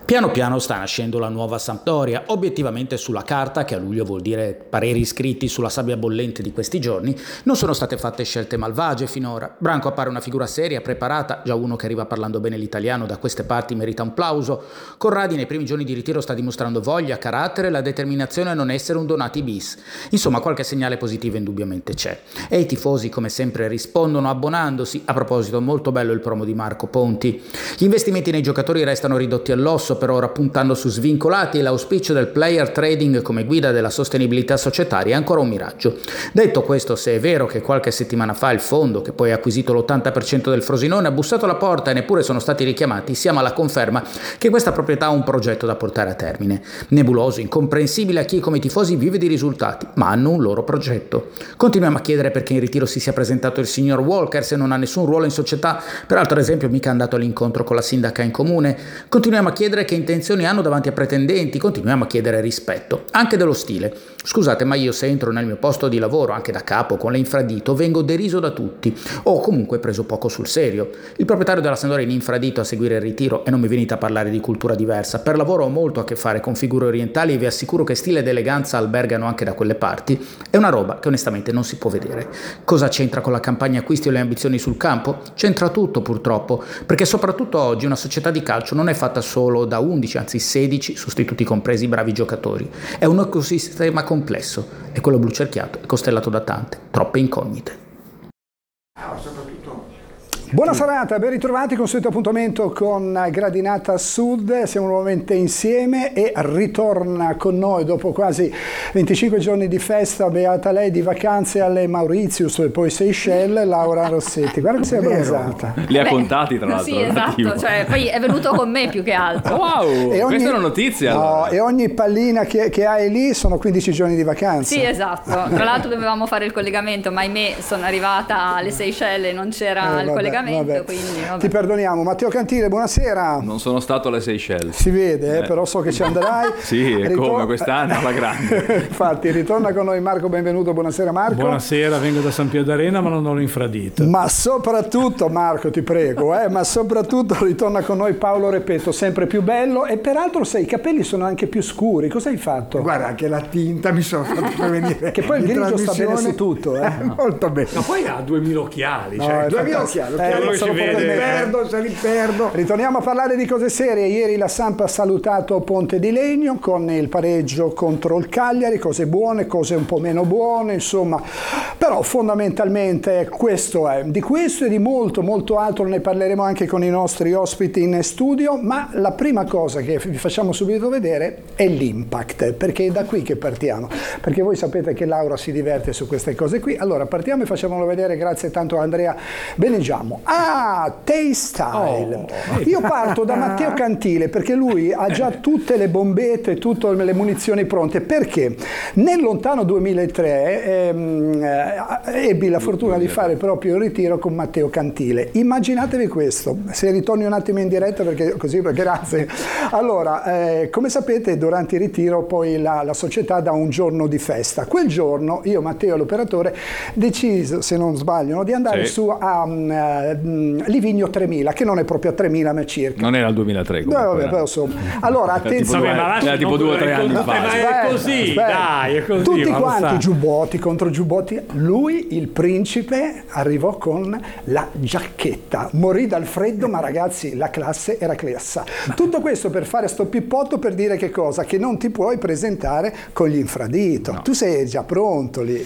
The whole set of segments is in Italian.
Piano piano sta nascendo la nuova Sampdoria, obiettivamente sulla carta, che a luglio vuol dire pareri scritti sulla sabbia bollente di questi giorni, non sono state fatte scelte malvagie finora. Branco appare una figura seria, preparata, già uno che arriva parlando bene l'italiano da queste parti merita un plauso. Corradi nei primi giorni di ritiro sta dimostrando voglia, carattere e la determinazione a non essere un Donati bis. Insomma, qualche segnale positivo indubbiamente c'è. E i tifosi come sempre rispondono abbonandosi. A proposito, molto bello il promo di Marco Ponti. Gli investimenti nei giocatori restano ridotti all'osso per ora, puntando su svincolati, e l'auspicio del player trading come guida della sostenibilità societaria è ancora un miraggio. Detto questo, se è vero che qualche settimana fa il fondo, che poi ha acquisito l'80% del Frosinone, ha bussato alla porta e neppure sono stati richiamati, siamo alla conferma che questa proprietà ha un progetto da portare a termine. Nebuloso, incomprensibile a chi come i tifosi vive di risultati, ma hanno un loro progetto. Continuiamo a chiedere perché in ritiro si sia presentato il signor Walker se non ha nessun ruolo in società, peraltro ad esempio mica è andato all'incontro con la sindaca in comune. Continuiamo a chiedere che intenzioni hanno davanti a pretendenti, continuiamo a chiedere rispetto, anche dello stile. Scusate, ma io se entro nel mio posto di lavoro, anche da capo, con l'infradito, vengo deriso da tutti, o comunque preso poco sul serio. Il proprietario della Sampdoria in infradito a seguire il ritiro, e non mi venite a parlare di cultura diversa. Per lavoro ho molto a che fare con figure orientali e vi assicuro che stile ed eleganza albergano anche da quelle parti. È una roba che onestamente non si può vedere. Cosa c'entra con la campagna acquisti o le ambizioni sul campo? C'entra tutto purtroppo, perché soprattutto oggi una società di calcio non è fatta solo da 11, anzi 16, sostituti compresi, bravi giocatori. È un ecosistema complesso e quello blu cerchiato è costellato da troppe incognite. Buona serata, ben ritrovati con il solito appuntamento con Gradinata Sud. Siamo nuovamente insieme e ritorna con noi dopo quasi 25 giorni di festa, beata lei, di vacanze alle Mauritius e poi Seychelles, Laura Rossetti. Guarda che sei abbronzata. Li ha contati tra l'altro. Sì, esatto, cioè, poi è venuto con me più che altro. Wow, questa è una notizia. No, allora. E ogni pallina che hai lì sono 15 giorni di vacanza. Sì, esatto. Tra l'altro dovevamo fare il collegamento, ma ahimè sono arrivata alle Seychelles e non c'era il collegamento. Quindi, vabbè. Ti perdoniamo. Matteo Cantile, buonasera. Non sono stato alle Seychelles. Si vede, però so che ci andrai. Sì, come quest'anno alla grande. Infatti, ritorna con noi Marco, benvenuto. Buonasera Marco. Buonasera, vengo da San Pio d'Arena ma non ho l'infradito. Ma soprattutto, Marco, ti prego, ma soprattutto ritorna con noi Paolo Repetto, sempre più bello, e peraltro sai, i capelli sono anche più scuri. Cosa hai fatto? Guarda, anche la tinta mi sono fatto venire. Che poi il grigio sta bene su tutto, Molto bene. Ma poi ha 2000 occhiali, No, cioè, 2000 occhiali, si vede. se li perdo. Ritorniamo a parlare di cose serie. Ieri la Samp ha salutato Ponte di Legno con il pareggio contro il Cagliari, cose buone, cose un po' meno buone, insomma, però fondamentalmente questo è. Di questo e di molto molto altro ne parleremo anche con i nostri ospiti in studio, ma la prima cosa che vi facciamo subito vedere è l'impact, perché è da qui che partiamo, perché voi sapete che Laura si diverte su queste cose qui. Allora partiamo e facciamolo vedere, grazie tanto a Andrea Benegiamo. Taste Style. Io parto da Matteo Cantile perché lui ha già tutte le bombette, tutte le munizioni pronte, perché nel lontano 2003 ebbi la fortuna di fare proprio il ritiro con Matteo Cantile. Immaginatevi questo, se ritorni un attimo in diretta perché così, grazie. Allora, come sapete, durante il ritiro poi la società dà un giorno di festa. Quel giorno io, Matteo e l'operatore deciso, se non sbaglio, di andare su a Livigno 3000, che non è proprio a 3000 ma circa. Non era il 2003 comunque. Vabbè, però insomma. Allora attenzione. Era tipo 2 o 3 anni fa. Ma è così, dai, è così. Tutti quanti giubbotti contro giubbotti. Lui, il principe, arrivò con la giacchetta. Morì dal freddo, ma ragazzi, la classe era classa. Tutto questo per fare sto pippotto, per dire che cosa? Che non ti puoi presentare con gli infradito. No. Tu sei già pronto lì.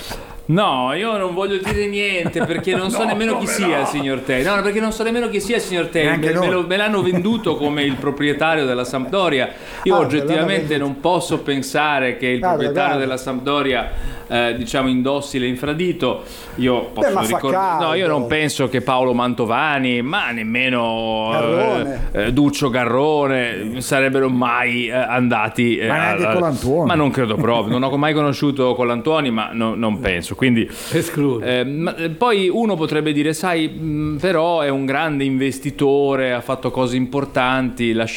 No, io non voglio dire niente perché non so nemmeno chi sia il signor Tei. No, perché non so nemmeno chi sia il signor Tei. Me l'hanno venduto come il proprietario della Sampdoria. Io oggettivamente non posso pensare che il proprietario della Sampdoria indossi l'infradito. Io posso ricordare. No, io non penso che Paolo Mantovani, ma nemmeno Duccio Garrone sarebbero mai andati. Ma neanche Colantuoni. Ma non credo proprio. Non ho mai conosciuto Colantuoni, ma non penso. Quindi poi uno potrebbe dire, sai, però è un grande investitore, ha fatto cose importanti,